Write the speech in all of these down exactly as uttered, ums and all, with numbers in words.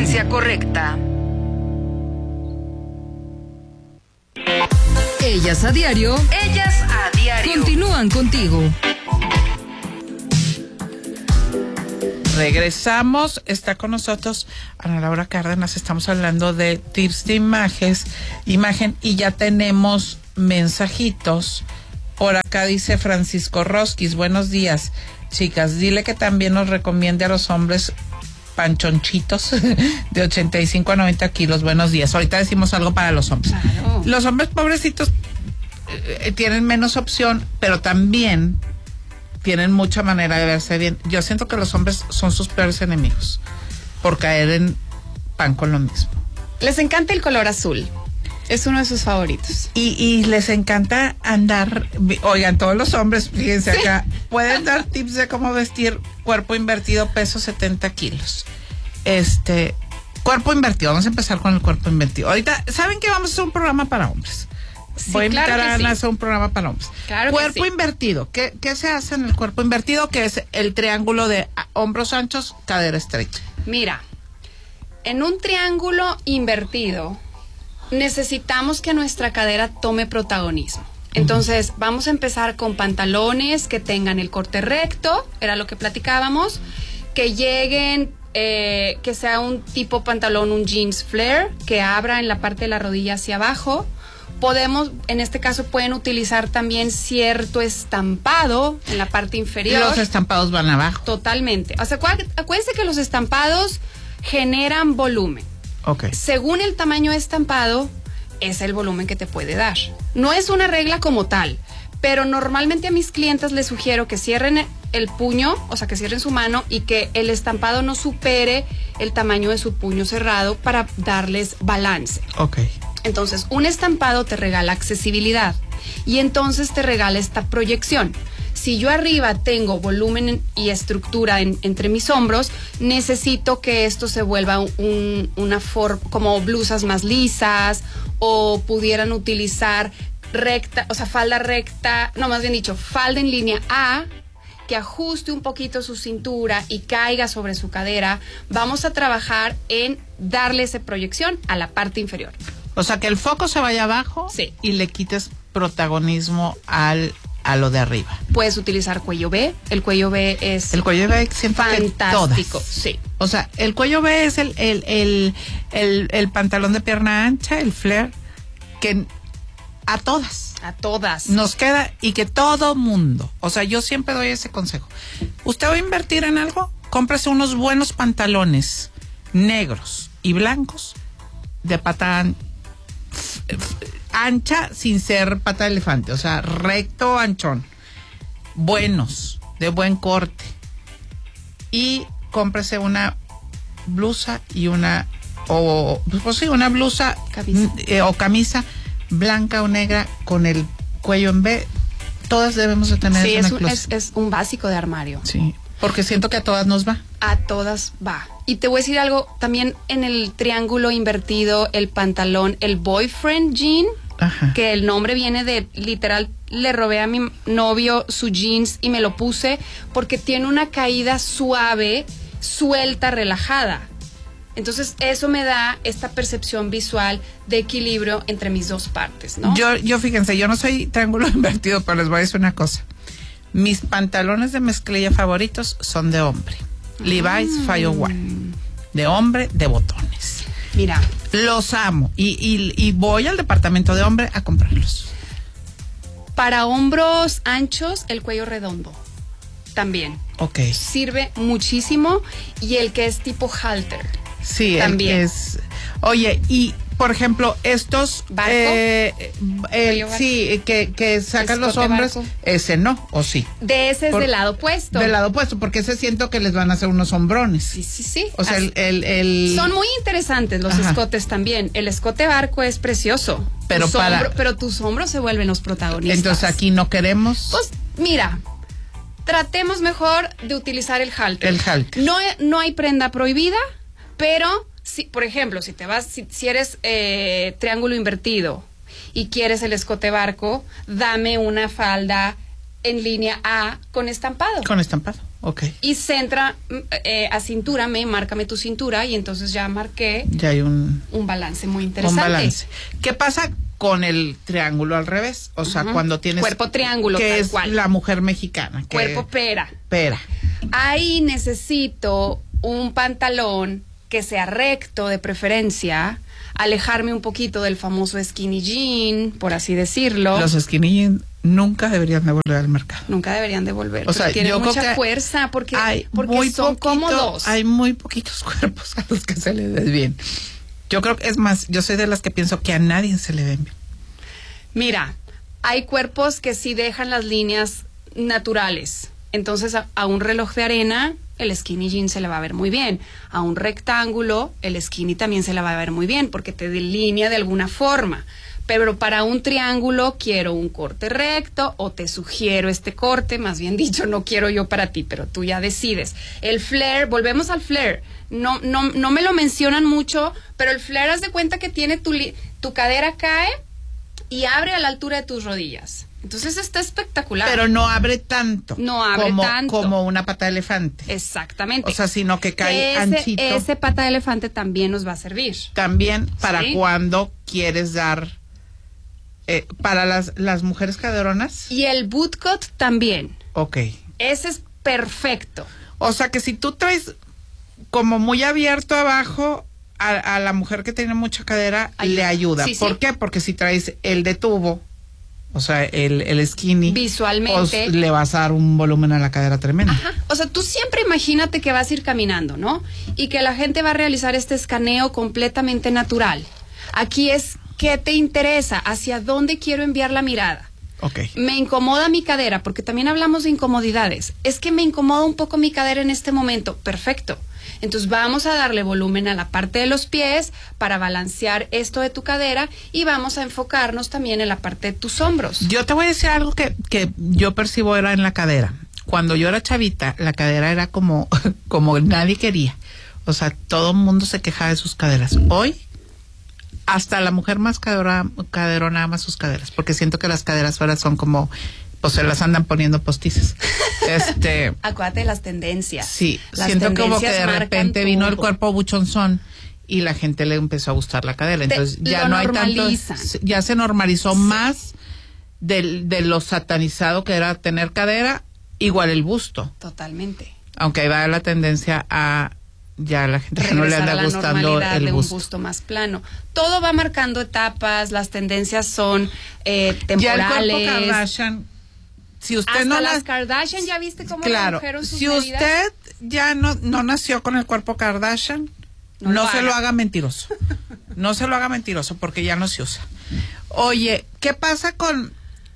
frecuencia correcta. Ellas a diario. Ellas a diario. Continúan contigo. Regresamos, está con nosotros Ana Laura Cárdenas, estamos hablando de tips de imágenes, imagen y ya tenemos mensajitos. Por acá dice Francisco Rosquis, buenos días, chicas, dile que también nos recomiende a los hombres panchonchitos de ochenta y cinco a noventa kilos, buenos días. Ahorita decimos algo para los hombres. Claro. Los hombres pobrecitos eh, tienen menos opción, pero también tienen mucha manera de verse bien. Yo siento que los hombres son sus peores enemigos por caer en pan con lo mismo. Les encanta el color azul. Es uno de sus favoritos. Y, y les encanta andar, oigan, todos los hombres, fíjense Sí. acá, pueden dar tips de cómo vestir cuerpo invertido, peso setenta kilos. Este, cuerpo invertido, vamos a empezar con el cuerpo invertido. Ahorita, ¿saben que vamos a hacer un programa para hombres? Sí, Voy a invitar claro que a Ana a sí. hacer un programa para hombres. Claro que Cuerpo sí. invertido, ¿qué, ¿qué se hace en el cuerpo invertido? Que es el triángulo de hombros anchos, cadera estrecha. Mira, en un triángulo invertido necesitamos que nuestra cadera tome protagonismo. Entonces, vamos a empezar con pantalones que tengan el corte recto, era lo que platicábamos, que lleguen, eh, que sea un tipo pantalón, un jeans flare, que abra en la parte de la rodilla hacia abajo. Podemos, en este caso, pueden utilizar también cierto estampado en la parte inferior. Los estampados van abajo. Totalmente. O sea, acu- acuérdense que los estampados generan volumen. Ok. Según el tamaño de estampado, es el volumen que te puede dar. No es una regla como tal, pero normalmente a mis clientes les sugiero que cierren el puño, o sea, que cierren su mano y que el estampado no supere el tamaño de su puño cerrado para darles balance. Ok. Entonces, un estampado te regala accesibilidad y entonces te regala esta proyección. Si yo arriba tengo volumen y estructura en, entre mis hombros, necesito que esto se vuelva un, una forma, como blusas más lisas, o pudieran utilizar recta, o sea, falda recta, no, más bien dicho, falda en línea A, que ajuste un poquito su cintura y caiga sobre su cadera. Vamos a trabajar en darle esa proyección a la parte inferior. O sea, que el foco se vaya abajo, Sí. y le quites protagonismo al a lo de arriba. Puedes utilizar cuello V. El cuello V es El cuello V siento que fantástico. todas. Sí. O sea, el cuello V es el, el, el, el, el pantalón de pierna ancha, el flare, que a todas A todas. nos queda, y que todo mundo, o sea, yo siempre doy ese consejo. ¿Usted va a invertir en algo? Cómprese unos buenos pantalones negros y blancos de pata an- ancha sin ser pata de elefante, o sea, recto, anchón, buenos, de buen corte, y cómprese una blusa y una, o pues sí, una blusa Camisa. eh, o camisa blanca o negra con el cuello en V. Todas debemos de tener Sí, eso en es el un, closet. es, es un básico de armario. Sí, porque siento que a todas nos va. A todas va. Y te voy a decir algo, también en el triángulo invertido, el pantalón, el boyfriend jean, Ajá. que el nombre viene de, literal, le robé a mi novio su jeans y me lo puse porque tiene una caída suave, suelta, relajada. Entonces eso me da esta percepción visual de equilibrio entre mis dos partes, ¿no? Yo, yo fíjense, yo no soy triángulo invertido, pero les voy a decir una cosa. Mis pantalones de mezclilla favoritos son de hombre. Levi's Fire One. De hombre, de botones. Mira, Los amo. Y, y, y voy al departamento de hombre a comprarlos. para hombros anchos, el cuello redondo también Ok. sirve muchísimo, y el que es tipo halter. Sí, También. el que es. Oye, y por ejemplo, estos. ¿Barco? Eh, el- ¿Cuello barco? sí, que, que sacan los Escote hombres. barco. Ese no, o sí. De ese es Por- del lado opuesto. Del lado opuesto, porque ese siento que les van a hacer unos hombrones. Sí, sí, sí. O sea, Así- el, el, el- Son muy interesantes los Ajá. escotes también. El escote barco es precioso. Pero Tus para- hombro- pero tus hombros se vuelven los protagonistas. Entonces aquí no queremos. Pues mira, tratemos mejor de utilizar el halter. El halter. No, no hay prenda prohibida, pero si, por ejemplo, si te vas, si, si eres eh, triángulo invertido y quieres el escote barco, dame una falda en línea A con estampado. Con estampado, ok. Y centra eh, a cintura, me, márcame tu cintura, y entonces ya marqué. Ya hay un... Un balance muy interesante. Un balance. ¿Qué pasa con el triángulo al revés? O sea, uh-huh. cuando tienes... Cuerpo triángulo, que tal es cual. La mujer mexicana. Que Cuerpo pera. Pera. Ahí necesito un pantalón que sea recto, de preferencia, alejarme un poquito del famoso skinny jean, por así decirlo. Los skinny jean nunca deberían de volver al mercado. Nunca deberían de volver. O sea, tienen yo mucha creo que fuerza porque, hay porque muy son poquito, cómodos. Hay muy poquitos cuerpos a los que se les ve bien. Yo creo que, es más, yo soy de las que pienso que a nadie se le ven bien. Mira, hay cuerpos que sí dejan las líneas naturales. Entonces, a, a un reloj de arena, el skinny jean se le va a ver muy bien. A un rectángulo, el skinny también se le va a ver muy bien, porque te delinea de alguna forma. Pero para un triángulo quiero un corte recto, o te sugiero este corte, más bien dicho, no quiero yo para ti, pero tú ya decides. El flare, volvemos al flare. No, no, no me lo mencionan mucho, pero el flare, haz de cuenta que tiene tu, li- tu cadera cae y abre a la altura de tus rodillas. Entonces está espectacular. Pero no abre tanto. No abre como, tanto. Como una pata de elefante. Exactamente. O sea, sino que cae ese, anchito. Ese pata de elefante también nos va a servir. También para ¿Sí? cuando quieres dar... Eh, para las, las mujeres caderonas. Y el bootcut también. Ok. Ese es perfecto. O sea que si tú traes como muy abierto abajo, a, a la mujer que tiene mucha cadera Ayuda. le ayuda. Sí, ¿Por sí. qué? Porque si traes el de tubo, o sea, el, el skinny, visualmente, pues le vas a dar un volumen a la cadera tremendo. Ajá. O sea, tú siempre imagínate que vas a ir caminando, ¿no? Y que la gente va a realizar este escaneo completamente natural. Aquí es, ¿qué te interesa? ¿Hacia dónde quiero enviar la mirada? Ok. Me incomoda mi cadera, porque también hablamos de incomodidades. Es que me incomoda un poco mi cadera en este momento. Perfecto. Entonces vamos a darle volumen a la parte de los pies para balancear esto de tu cadera, y vamos a enfocarnos también en la parte de tus hombros. Yo te voy a decir algo que, que yo percibo era en la cadera. Cuando yo era chavita, la cadera era como, como nadie quería. O sea, todo el mundo se quejaba de sus caderas. Hoy, hasta la mujer más cadera, caderona ama sus caderas, porque siento que las caderas ahora son como, pues se las andan poniendo postizas. Este, Acuérdate de las tendencias. sí, Las siento como que de tendencias repente marcan vino el todo. cuerpo buchonzón y la gente le empezó a gustar la cadera. Te- Entonces ya lo no hay tanto, normalizan. ya se normalizó más del, de lo satanizado que era tener cadera, igual el busto. Totalmente. Aunque ahí va la tendencia a ya a la gente que no le Regresar a anda la gustando normalidad el de un busto. busto más plano. Todo va marcando etapas, las tendencias son eh, Ya el cuerpo temporales. Kardashian, si usted Hasta no las las Kardashian, ¿ya viste cómo claro, redujeron sus si medidas? usted ya no no nació con el cuerpo Kardashian, No no, lo se haga. lo haga mentiroso. No se lo haga mentiroso porque ya no se usa. Oye, ¿qué pasa con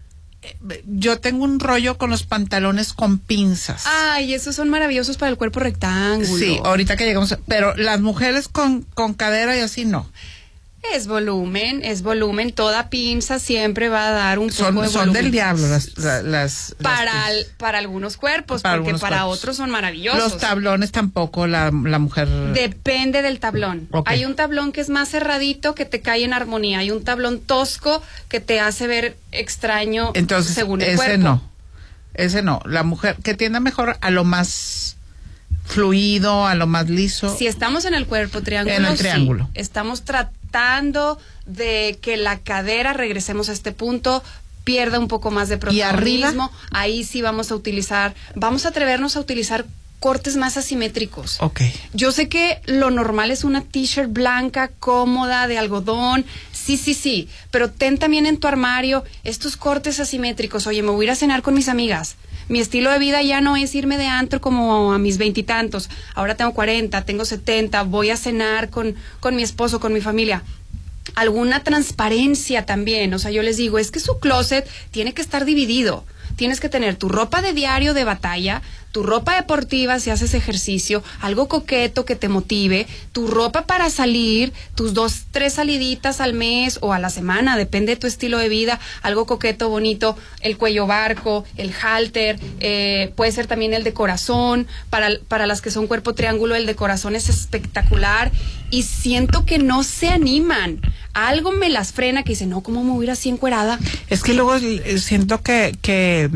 eh, yo tengo un rollo con los pantalones con pinzas? Ay, esos son maravillosos para el cuerpo rectángulo. Sí, ahorita que llegamos, a- pero las mujeres con, con cadera y así no. Es volumen, es volumen. Toda pinza siempre va a dar un poco Son, de son volumen. del diablo las, la- las, Para, las al- para algunos cuerpos, Para porque algunos para cuerpos. otros son maravillosos. Los tablones tampoco, la, la mujer... Depende del tablón. Ok. Hay un tablón que es más cerradito, que te cae en armonía. Hay un tablón tosco que te hace ver extraño Entonces, según el ese cuerpo. no. Ese no. La mujer que tienda mejor a lo más fluido, a lo más liso. Si estamos en el cuerpo triángulo, En el sí. triángulo. Estamos tratando de que la cadera, regresemos a este punto, pierda un poco más de ¿Y arriba? protagonismo. Ahí sí vamos a utilizar, vamos a atrevernos a utilizar cortes más asimétricos. Ok. Yo sé que lo normal es una t-shirt blanca, cómoda, de algodón. Sí, sí, sí. Pero ten también en tu armario estos cortes asimétricos. Oye, me voy a ir a cenar con mis amigas. Mi estilo de vida ya no es irme de antro como a mis veintitantos. Ahora tengo cuarenta, tengo setenta. Voy a cenar con, con mi esposo, con mi familia. Alguna transparencia también. O sea, yo les digo, es que su closet tiene que estar dividido. Tienes que tener tu ropa de diario de batalla, tu ropa deportiva si haces ejercicio, algo coqueto que te motive, tu ropa para salir, tus dos, tres saliditas al mes o a la semana, depende de tu estilo de vida, algo coqueto, bonito, el cuello barco, el halter, eh, puede ser también el de corazón, para, para las que son cuerpo triángulo, el de corazón es espectacular y siento que no se animan. Algo me las frena que dicen, no, ¿cómo me voy a ir así encuerada? Es que luego eh, siento que, que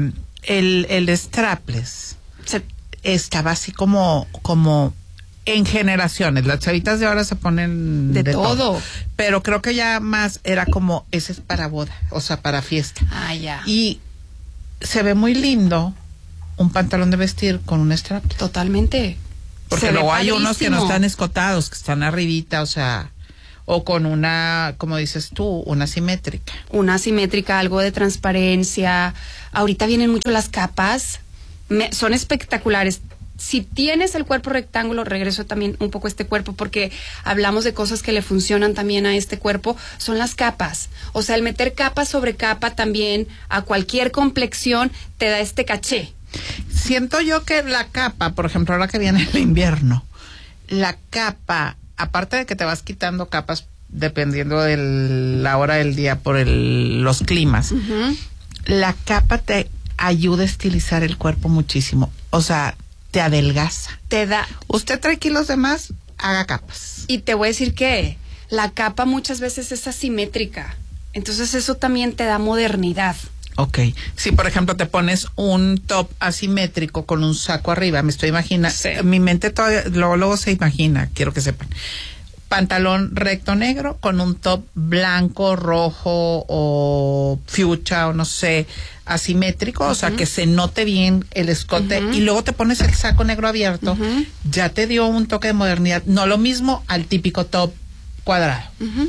el, el strapless Se- estaba así como, como en generaciones. Las chavitas de ahora se ponen De de, todo. todo. Pero creo que ya más era como, ese es para boda, o sea, para fiesta. Ah, ya. Y se ve muy lindo un pantalón de vestir con un strapless. Totalmente. Porque Se ve luego hay unos que no padrísimo. están escotados, que están arribita, o sea, o con una, como dices tú, una simétrica. Una simétrica, algo de transparencia. Ahorita vienen mucho las capas. Me- son espectaculares. Si tienes el cuerpo rectángulo, regreso también un poco a este cuerpo porque hablamos de cosas que le funcionan también a este cuerpo, son las capas. O sea, el meter capa sobre capa también a cualquier complexión te da este caché. Siento yo que la capa, por ejemplo, ahora que viene el invierno, la capa, aparte de que te vas quitando capas dependiendo de la hora del día por el, los climas, Ujú. la capa te ayuda a estilizar el cuerpo muchísimo. O sea, te adelgaza. Te da. Usted trae kilos de más, haga capas. Y te voy a decir que la capa muchas veces es asimétrica. Entonces eso también te da modernidad. Ok. Si, por ejemplo, te pones un top asimétrico con un saco arriba, me estoy imaginando, Sí. mi mente todavía, luego, luego se imagina, quiero que sepan. Pantalón recto negro con un top blanco, rojo o fuchsia o no sé, asimétrico, o sea, que se note bien el escote, Ujú. y luego te pones el saco negro abierto, Ujú. ya te dio un toque de modernidad. No lo mismo al típico top cuadrado.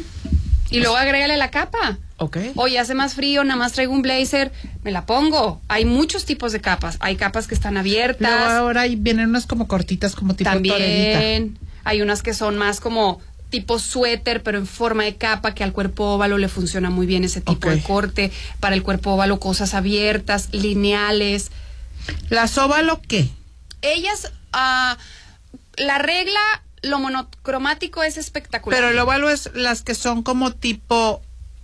Y luego agrégale la capa. Ok. Oye, hace más frío, nada más traigo un blazer, me la pongo. Hay muchos tipos de capas. Hay capas que están abiertas. Luego ahora ahí vienen unas como cortitas, como tipo torerita. También hay unas que son más como tipo suéter, pero en forma de capa, que al cuerpo óvalo le funciona muy bien ese tipo Ok. de corte. Para el cuerpo óvalo, cosas abiertas, lineales. ¿Las óvalo qué? Ellas, ah, la regla, lo monocromático es espectacular. Pero el óvalo es las que son como tipo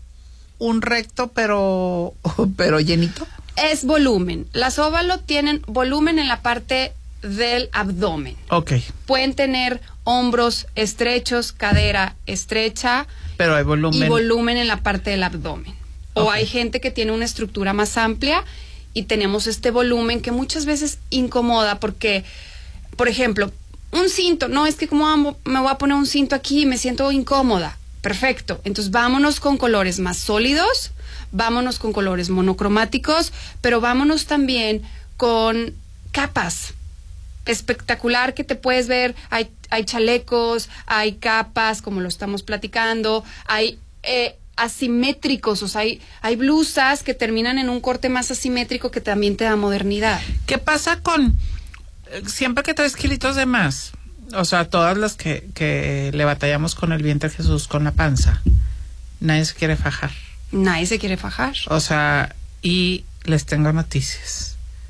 un recto, pero pero llenito. Es volumen. Las óvalo tienen volumen en la parte del abdomen. Ok, Pueden tener hombros estrechos, cadera estrecha pero hay volumen. y volumen en la parte del abdomen. O Ok. hay gente que tiene una estructura más amplia y tenemos este volumen que muchas veces incomoda porque, por ejemplo, un cinto, no, es que como amo- me voy a poner un cinto aquí y me siento incómoda. Perfecto, entonces vámonos con colores más sólidos, vámonos con colores monocromáticos, pero vámonos también con capas. Espectacular que te puedes ver, hay, hay chalecos, hay capas, como lo estamos platicando, hay eh, asimétricos, o sea, hay, hay blusas que terminan en un corte más asimétrico que también te da modernidad. ¿Qué pasa con eh, siempre que traes kilitos de más? O sea, todas las que, que le batallamos con el vientre Jesús, con la panza, nadie se quiere fajar. Nadie se quiere fajar. O sea, y les tengo noticias.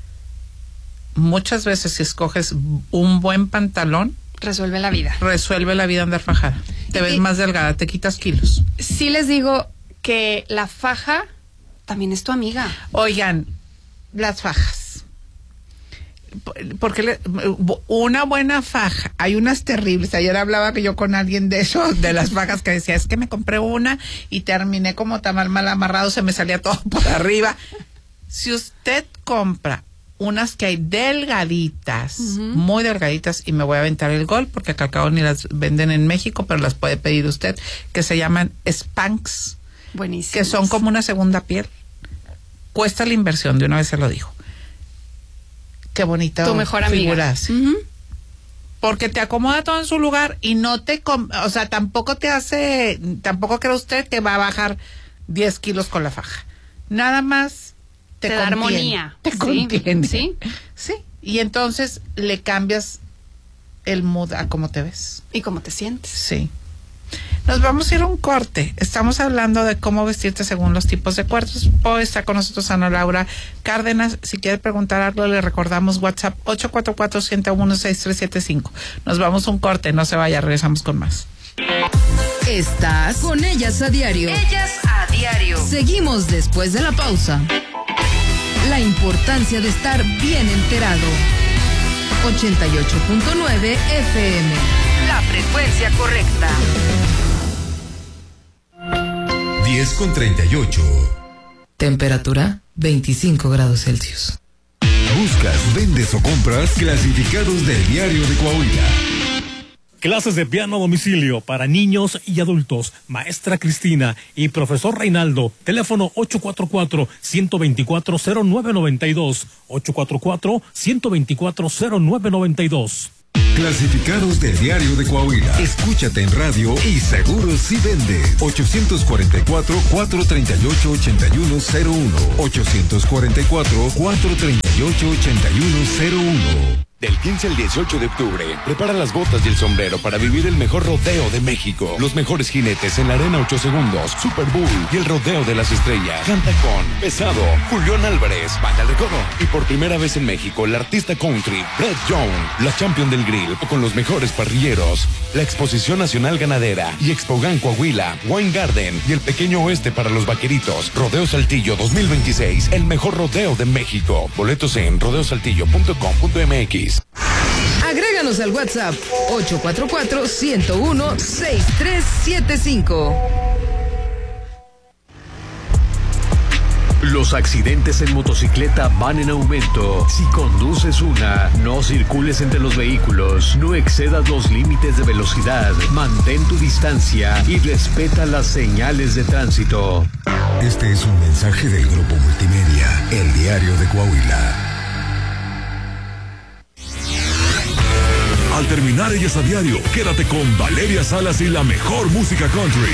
Muchas veces si escoges un buen pantalón, Resuelve la vida. resuelve la vida andar fajada. Te Y- ves más delgada, te quitas kilos. Sí les digo que la faja también es tu amiga. Oigan, las fajas. Porque le- una buena faja, hay unas terribles. Ayer hablaba que yo con alguien de eso, de las fajas, que decía, es que me compré una y terminé como tamal mal amarrado, se me salía todo por arriba. Si usted compra unas que hay delgaditas, Ujú. muy delgaditas, y me voy a aventar el gol, porque acá al cabo ni las venden en México, pero las puede pedir usted, que se llaman Spanx, Buenísimo. que son como una segunda piel. Cuesta la inversión, de una vez se lo dijo. Qué bonita tu mejor figura amiga. hace. Ujú. Porque te acomoda todo en su lugar y no te, com- o sea, tampoco te hace, tampoco cree usted que va a bajar diez kilos con la faja. Nada más te, Te da contiene, armonía. Te Sí, contiene. sí. Sí. Y entonces le cambias el mood a cómo te ves. ¿Y cómo te sientes? Sí. Nos vamos a ir a un corte. Estamos hablando de cómo vestirte según los tipos de cuerpos. Hoy está con nosotros Ana Laura Cárdenas. Si quiere preguntar algo, le recordamos WhatsApp ocho cuatro cuatro, uno cero uno, seis tres siete cinco. Nos vamos a un corte, no se vaya, regresamos con más. Estás con ellas a diario. Ellas a diario. Seguimos después de la pausa. La importancia de estar bien enterado. ochenta y ocho punto nueve F M. La frecuencia correcta. diez con treinta y ocho. Temperatura veinticinco grados Celsius. buscas, vendes o compras, clasificados del Diario de Coahuila. Clases de piano a domicilio para niños y adultos. Maestra Cristina y profesor Reinaldo. Teléfono ocho cuatro cuatro, uno dos cuatro, cero nueve nueve dos. ocho cuatro cuatro, uno dos cuatro, cero nueve nueve dos. Clasificados del Diario de Coahuila. Escúchate en radio y seguro si vendes. ochocientos cuarenta y cuatro, cuatrocientos treinta y ocho, ochenta y uno cero uno. ochocientos cuarenta y cuatro, cuatrocientos treinta y ocho, ochenta y uno cero uno. Del quince al dieciocho de octubre, prepara las botas y el sombrero para vivir el mejor rodeo de México. Los mejores jinetes en la arena ocho segundos, Super Bowl y el rodeo de las estrellas. Canta con Pesado, Julián Álvarez, Banda El Recodo. Y por primera vez en México, la artista country, Brett Young, la champion del grill, con los mejores parrilleros. La Exposición Nacional Ganadera y Expogan Coahuila, Wine Garden y el Pequeño Oeste para los vaqueritos. Rodeo Saltillo dos mil veintiséis, el mejor rodeo de México. Boletos en rodeo saltillo punto com punto m x. Agréganos al WhatsApp ocho cuatro cuatro, uno cero uno, seis tres siete cinco. Los accidentes en motocicleta van en aumento. Si conduces una, no circules entre los vehículos, no excedas los límites de velocidad, mantén tu distancia y respeta las señales de tránsito. Este es un mensaje del Grupo Multimedia, El Diario de Coahuila. Al terminar Ellas a Diario, quédate con Valeria Salas y la mejor música country.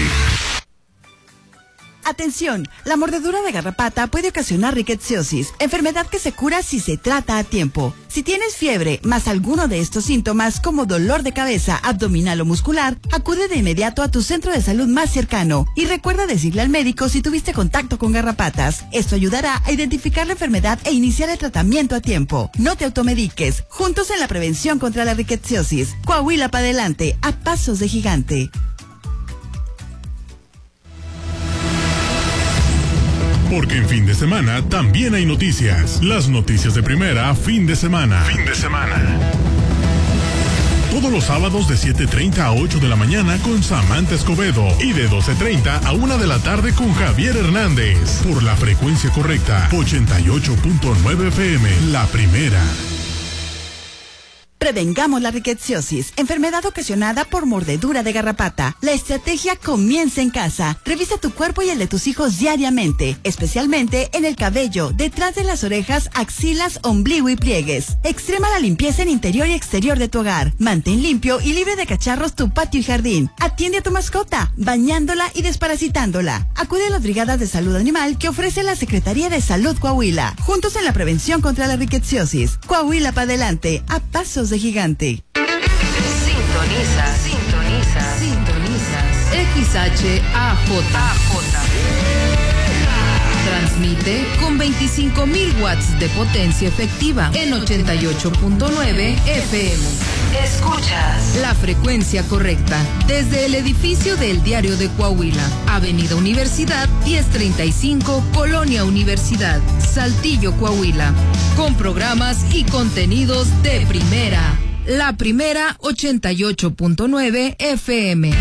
Atención, la mordedura de garrapata puede ocasionar rickettsiosis, enfermedad que se cura si se trata a tiempo. Si tienes fiebre, más alguno de estos síntomas como dolor de cabeza, abdominal o muscular, acude de inmediato a tu centro de salud más cercano y recuerda decirle al médico si tuviste contacto con garrapatas. Esto ayudará a identificar la enfermedad e iniciar el tratamiento a tiempo. No te automediques, juntos en la prevención contra la rickettsiosis. Coahuila para adelante, a pasos de gigante. Porque en fin de semana también hay noticias. Las noticias de primera, fin de semana. Fin de semana. Todos los sábados de siete treinta a ocho de la mañana con Samantha Escobedo y de doce treinta a una de la tarde con Javier Hernández. Por la frecuencia correcta, ochenta y ocho punto nueve F M, la primera. Prevengamos la rickettsiosis, enfermedad ocasionada por mordedura de garrapata. La estrategia comienza en casa. Revisa tu cuerpo y el de tus hijos diariamente, especialmente en el cabello, detrás de las orejas, axilas, ombligo y pliegues. Extrema la limpieza en interior y exterior de tu hogar. Mantén limpio y libre de cacharros tu patio y jardín. Atiende a tu mascota, bañándola y desparasitándola. Acude a las brigadas de salud animal que ofrece la Secretaría de Salud Coahuila. Juntos en la prevención contra la rickettsiosis. Coahuila para adelante, a pasos de gigante. Sintoniza, sintoniza, Sintonizas X H A J. Transmite con veinticinco mil watts de potencia efectiva en ochenta y ocho punto nueve F M. Escuchas La frecuencia correcta desde el edificio del Diario de Coahuila, Avenida Universidad diez treinta y cinco, Colonia Universidad, Saltillo, Coahuila, con programas y contenidos de primera. La primera ochenta y ocho punto nueve F M.